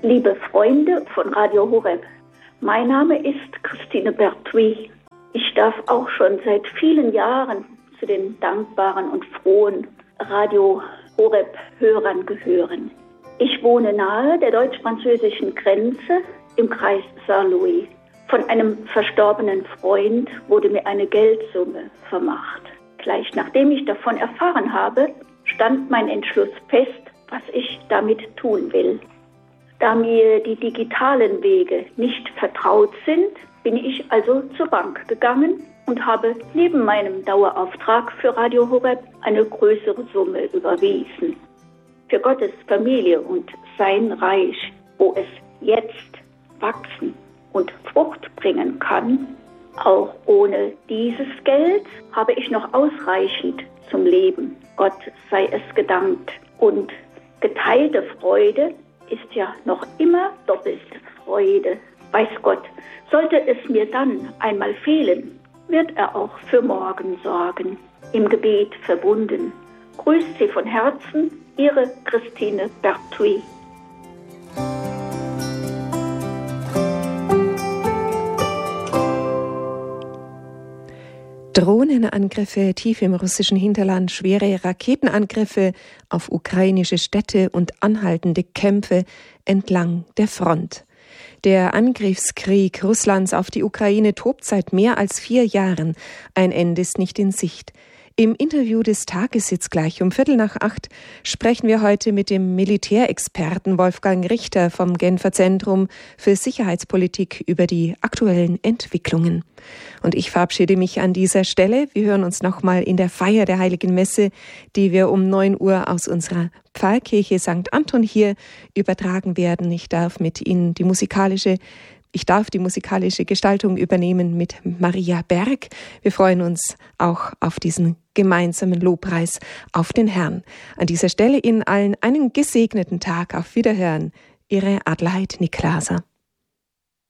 Liebe Freunde von Radio Horeb, mein Name ist Christine Berthuis. Ich darf auch schon seit vielen Jahren zu den dankbaren und frohen Radio Horeb-Hörern gehören. Ich wohne nahe der deutsch-französischen Grenze im Kreis Saint-Louis. Von einem verstorbenen Freund wurde mir eine Geldsumme vermacht. Gleich nachdem ich davon erfahren habe, stand mein Entschluss fest, was ich damit tun will. Da mir die digitalen Wege nicht vertraut sind, bin ich also zur Bank gegangen und habe neben meinem Dauerauftrag für Radio Horeb eine größere Summe überwiesen. Für Gottes Familie und sein Reich, wo es jetzt wachsen und Frucht bringen kann, auch ohne dieses Geld habe ich noch ausreichend zum Leben. Gott sei es gedankt. Und geteilte Freude ist ja noch immer doppelte Freude. Weiß Gott, sollte es mir dann einmal fehlen, wird er auch für morgen sorgen. Im Gebet verbunden. Grüßt Sie von Herzen, Ihre Christine Berthuis. Drohnenangriffe tief im russischen Hinterland, schwere Raketenangriffe auf ukrainische Städte und anhaltende Kämpfe entlang der Front. Der Angriffskrieg Russlands auf die Ukraine tobt seit mehr als 4 Jahren. Ein Ende ist nicht in Sicht. Im Interview des Tages jetzt gleich um 7:15 sprechen wir heute mit dem Militärexperten Wolfgang Richter vom Genfer Zentrum für Sicherheitspolitik über die aktuellen Entwicklungen. Und ich verabschiede mich an dieser Stelle. Wir hören uns nochmal in der Feier der Heiligen Messe, die wir um 9 Uhr aus unserer Pfarrkirche St. Anton hier übertragen werden. Ich darf die musikalische Gestaltung übernehmen mit Maria Berg. Wir freuen uns auch auf diesen gemeinsamen Lobpreis auf den Herrn. An dieser Stelle Ihnen allen einen gesegneten Tag. Auf Wiederhören. Ihre Adelheid Niklaser.